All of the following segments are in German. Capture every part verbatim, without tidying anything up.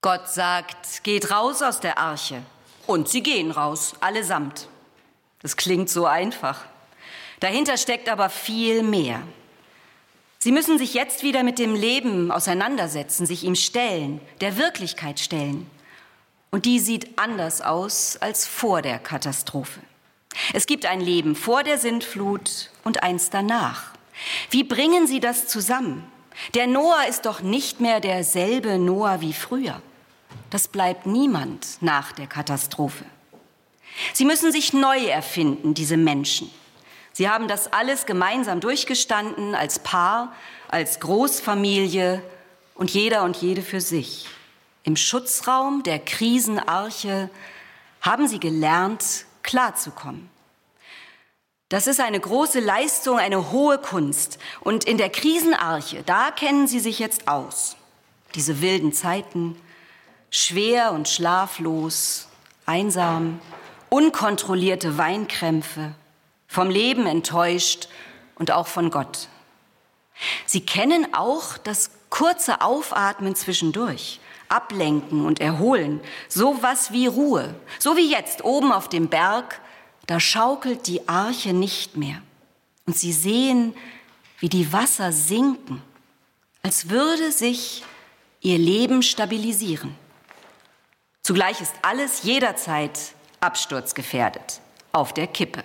Gott sagt, geht raus aus der Arche. Und sie gehen raus, allesamt. Das klingt so einfach. Dahinter steckt aber viel mehr. Sie müssen sich jetzt wieder mit dem Leben auseinandersetzen, sich ihm stellen, der Wirklichkeit stellen. Und die sieht anders aus als vor der Katastrophe. Es gibt ein Leben vor der Sintflut und eins danach. Wie bringen Sie das zusammen? Der Noah ist doch nicht mehr derselbe Noah wie früher. Das bleibt niemand nach der Katastrophe. Sie müssen sich neu erfinden, diese Menschen. Sie haben das alles gemeinsam durchgestanden, als Paar, als Großfamilie und jeder und jede für sich. Im Schutzraum der Krisenarche haben sie gelernt, klarzukommen. Das ist eine große Leistung, eine hohe Kunst. Und in der Krisenarche, da kennen sie sich jetzt aus. Diese wilden Zeiten, schwer und schlaflos, einsam, unkontrollierte Weinkrämpfe, vom Leben enttäuscht und auch von Gott. Sie kennen auch das kurze Aufatmen zwischendurch, Ablenken und Erholen, sowas wie Ruhe, so wie jetzt oben auf dem Berg. Da schaukelt die Arche nicht mehr. Und sie sehen, wie die Wasser sinken, als würde sich ihr Leben stabilisieren. Zugleich ist alles jederzeit absturzgefährdet, auf der Kippe.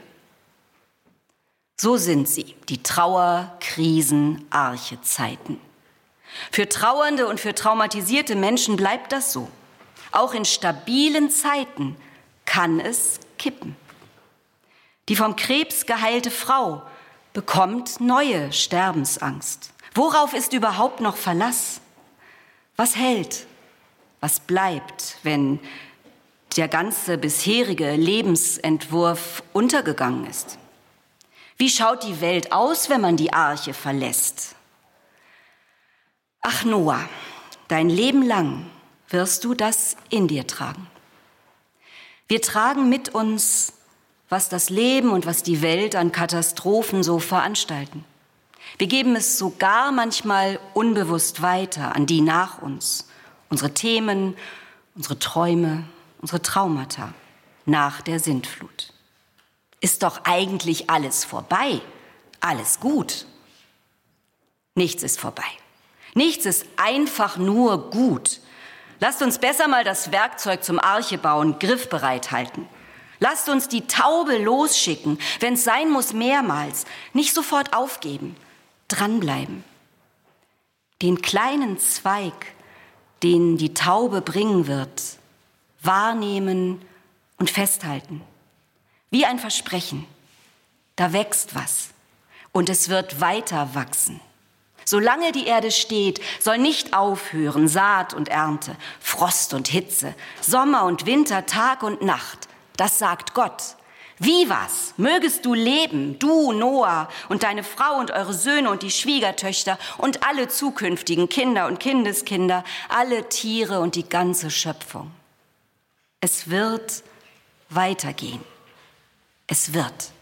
So sind sie, die Trauer-, Krisen-, Arche-Zeiten. Für trauernde und für traumatisierte Menschen bleibt das so. Auch in stabilen Zeiten kann es kippen. Die vom Krebs geheilte Frau bekommt neue Sterbensangst. Worauf ist überhaupt noch Verlass? Was hält? Was bleibt, wenn der ganze bisherige Lebensentwurf untergegangen ist? Wie schaut die Welt aus, wenn man die Arche verlässt? Ach Noah, dein Leben lang wirst du das in dir tragen. Wir tragen mit uns, was das Leben und was die Welt an Katastrophen so veranstalten. Wir geben es sogar manchmal unbewusst weiter an die nach uns. Unsere Themen, unsere Träume, unsere Traumata nach der Sintflut. Ist doch eigentlich alles vorbei, alles gut. Nichts ist vorbei. Nichts ist einfach nur gut. Lasst uns besser mal das Werkzeug zum Archebauen griffbereit halten. Lasst uns die Taube losschicken, wenn es sein muss, mehrmals. Nicht sofort aufgeben, dranbleiben. Den kleinen Zweig, den die Taube bringen wird, wahrnehmen und festhalten. Wie ein Versprechen. Da wächst was und es wird weiter wachsen. Solange die Erde steht, soll nicht aufhören Saat und Ernte, Frost und Hitze, Sommer und Winter, Tag und Nacht. Das sagt Gott. Wie was? Mögest du leben, du, Noah, und deine Frau und eure Söhne und die Schwiegertöchter und alle zukünftigen Kinder und Kindeskinder, alle Tiere und die ganze Schöpfung. Es wird weitergehen. Es wird.